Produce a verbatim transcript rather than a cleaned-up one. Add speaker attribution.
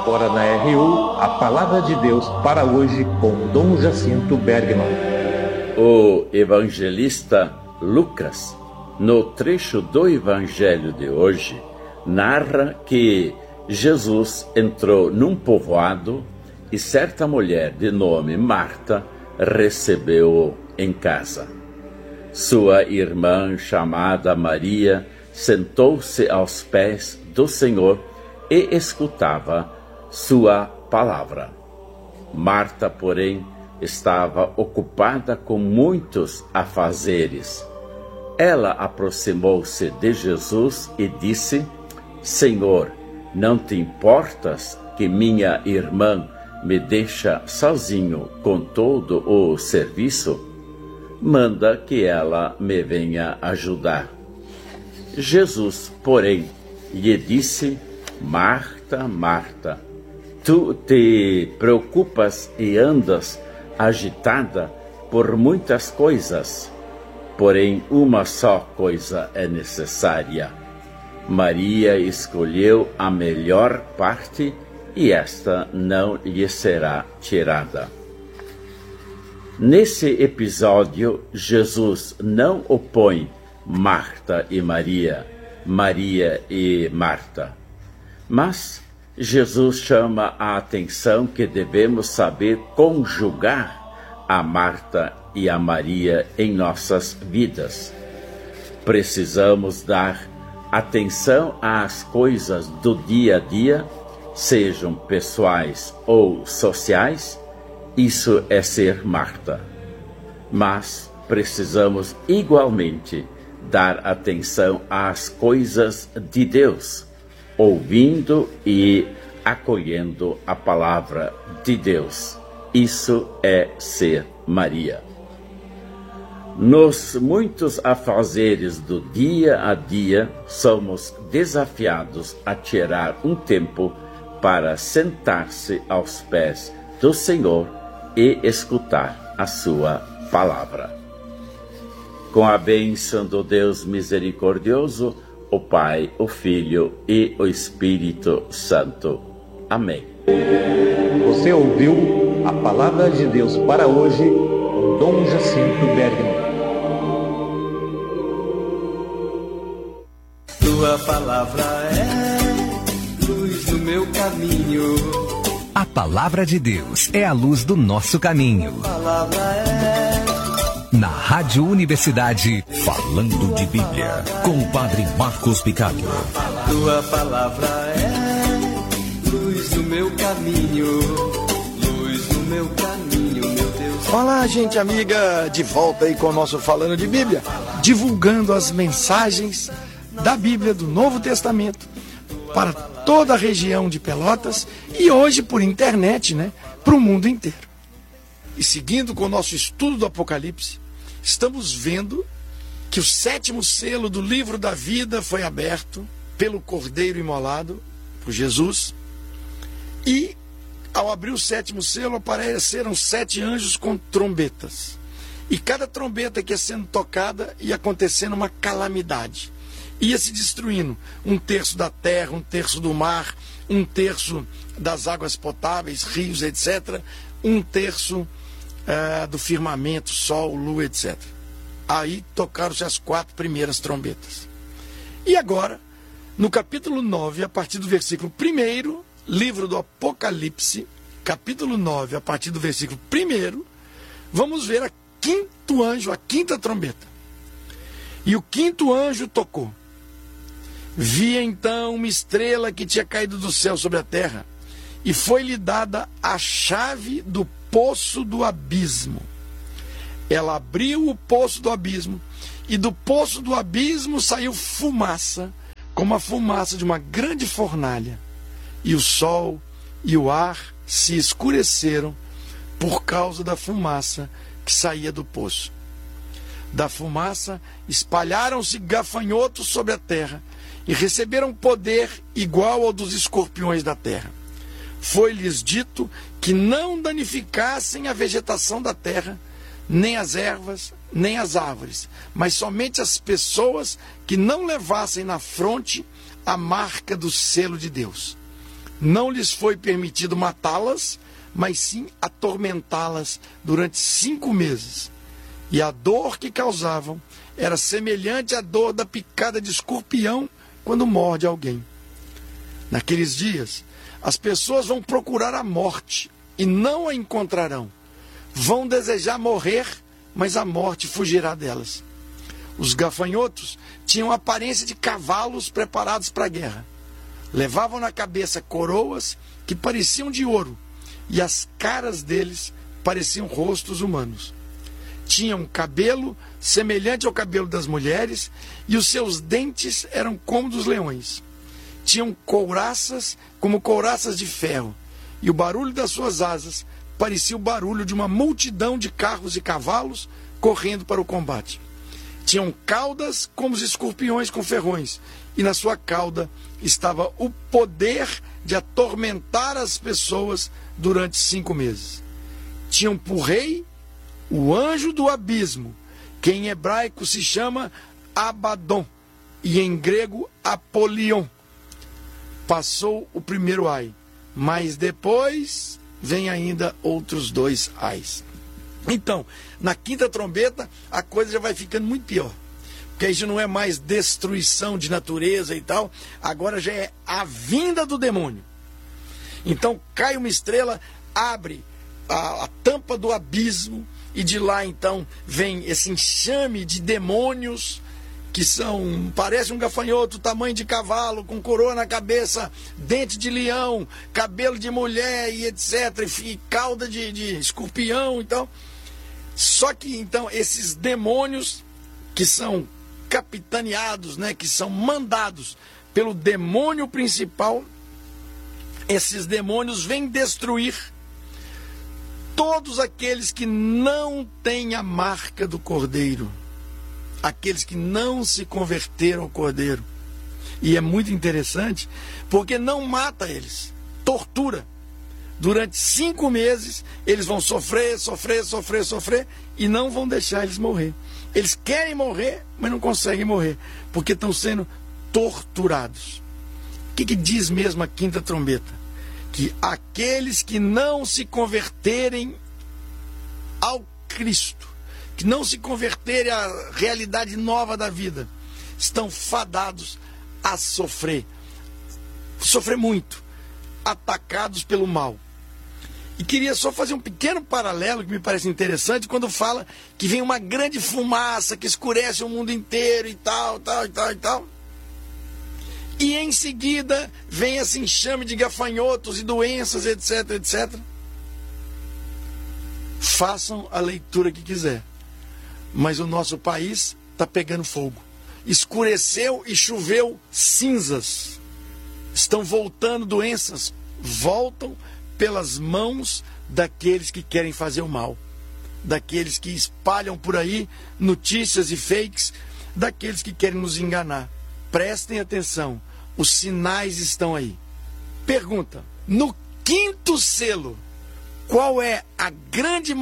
Speaker 1: agora na R U, a Palavra de Deus para hoje com Dom Jacinto Bergman.
Speaker 2: O evangelista Lucas, no trecho do Evangelho de hoje, narra que Jesus entrou num povoado e certa mulher de nome Marta recebeu-o em casa. Sua irmã, chamada Maria, sentou-se aos pés do Senhor e escutava sua palavra. Marta, porém, estava ocupada com muitos afazeres. Ela aproximou-se de Jesus e disse: Senhor, não te importas que minha irmã me deixa sozinho com todo o serviço? Manda que ela me venha ajudar. Jesus, porém, lhe disse: Marta, Marta, tu te preocupas e andas agitada por muitas coisas, porém uma só coisa é necessária. Maria escolheu a melhor parte e esta não lhe será tirada. Nesse episódio, Jesus não opõe Marta e Maria, Maria e Marta, mas Jesus chama a atenção que devemos saber conjugar a Marta e a Maria em nossas vidas. Precisamos dar atenção às coisas do dia a dia, sejam pessoais ou sociais. Isso é ser Marta. Mas precisamos igualmente dar atenção às coisas de Deus, ouvindo e acolhendo a palavra de Deus. Isso é ser Maria. Nos muitos afazeres do dia a dia, somos desafiados a tirar um tempo para sentar-se aos pés do Senhor e escutar a sua palavra. Com a bênção do Deus misericordioso, o Pai, o Filho e o Espírito Santo. Amém.
Speaker 1: Você ouviu a Palavra de Deus para hoje com Dom Jacinto Bergman.
Speaker 3: Tua palavra é luz no meu caminho.
Speaker 4: A Palavra de Deus é a luz do nosso caminho.
Speaker 3: A palavra é...
Speaker 4: Na Rádio Universidade,
Speaker 5: Falando de Bíblia, com o Padre Marcos Picado.
Speaker 3: Tua palavra é luz no meu caminho, luz no meu caminho, meu Deus.
Speaker 6: Olá, gente amiga, de volta aí com o nosso Falando de Bíblia, divulgando as mensagens da Bíblia do Novo Testamento para toda a região de Pelotas e hoje por internet, né, para o mundo inteiro. E seguindo com o nosso estudo do Apocalipse, estamos vendo que o sétimo selo do livro da vida foi aberto pelo Cordeiro imolado, por Jesus, e ao abrir o sétimo selo apareceram sete anjos com trombetas. E cada trombeta que ia sendo tocada ia acontecendo uma calamidade. Ia se destruindo um terço da terra, um terço do mar, um terço das águas potáveis, rios, etcétera, um terço uh, do firmamento, sol, lua, etcétera. Aí tocaram-se as quatro primeiras trombetas. E agora, no capítulo nove, a partir do versículo primeiro, livro do Apocalipse, capítulo nove, a partir do versículo primeiro, vamos ver a quinto anjo, a quinta trombeta. E o quinto anjo tocou. Vi então uma estrela que tinha caído do céu sobre a terra, e foi-lhe dada a chave do poço do abismo. Ela abriu o poço do abismo, e do poço do abismo saiu fumaça, como a fumaça de uma grande fornalha. E o sol e o ar se escureceram por causa da fumaça que saía do poço. Da fumaça espalharam-se gafanhotos sobre a terra, e receberam poder igual ao dos escorpiões da terra. Foi-lhes dito que não danificassem a vegetação da terra, nem as ervas, nem as árvores, mas somente as pessoas que não levassem na fronte a marca do selo de Deus. Não lhes foi permitido matá-las, mas sim atormentá-las durante cinco meses. E a dor que causavam era semelhante à dor da picada de escorpião quando morde alguém. Naqueles dias, as pessoas vão procurar a morte e não a encontrarão. Vão desejar morrer, mas a morte fugirá delas. Os gafanhotos tinham a aparência de cavalos preparados para a guerra. Levavam na cabeça coroas que pareciam de ouro, e as caras deles pareciam rostos humanos. Tinham cabelo semelhante ao cabelo das mulheres, e os seus dentes eram como dos leões. Tinham couraças como couraças de ferro, e o barulho das suas asas parecia o barulho de uma multidão de carros e cavalos correndo para o combate. Tinham caudas como os escorpiões com ferrões, e na sua cauda estava o poder de atormentar as pessoas durante cinco meses. Tinham por rei o anjo do abismo, que em hebraico se chama Abaddon, e em grego Apolion. Passou o primeiro ai, mas depois vem ainda outros dois ais. Então, na quinta trombeta, a coisa já vai ficando muito pior. Porque aí já não é mais destruição de natureza e tal, agora já é a vinda do demônio. Então cai uma estrela, abre a, a tampa do abismo, e de lá então vem esse enxame de demônios, que são, parece um gafanhoto, tamanho de cavalo, com coroa na cabeça, dente de leão, cabelo de mulher e etcétera, e cauda de, de escorpião e tal. Só que então esses demônios que são capitaneados, né, que são mandados pelo demônio principal, esses demônios vêm destruir todos aqueles que não têm a marca do Cordeiro, aqueles que não se converteram ao Cordeiro. E é muito interessante, porque não mata eles, tortura. Durante cinco meses, eles vão sofrer, sofrer, sofrer, sofrer, e não vão deixar eles morrer. Eles querem morrer, mas não conseguem morrer, porque estão sendo torturados. O que, que diz mesmo a quinta trombeta? Que aqueles que não se converterem ao Cristo, que não se converterem à realidade nova da vida, estão fadados a sofrer, sofrer muito, atacados pelo mal. E queria só fazer um pequeno paralelo que me parece interessante, quando fala que vem uma grande fumaça que escurece o mundo inteiro e tal, tal, e tal, e tal. E em seguida vem esse enxame de gafanhotos e doenças, etc, etcétera. Façam a leitura que quiser, mas o nosso país está pegando fogo. Escureceu e choveu cinzas. Estão voltando doenças, voltam pelas mãos daqueles que querem fazer o mal, daqueles que espalham por aí notícias e fakes, daqueles que querem nos enganar. Prestem atenção, os sinais estão aí. Pergunta: no quinto selo, qual é a grande